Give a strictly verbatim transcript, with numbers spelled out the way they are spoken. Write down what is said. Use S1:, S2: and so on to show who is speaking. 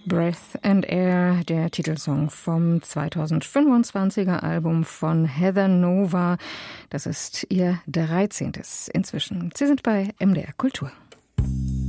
S1: Breath and Air, der Titelsong vom zweitausendfünfundzwanziger Album von Heather Nova. Das ist ihr dreizehntes inzwischen. Sie sind bei M D R Kultur.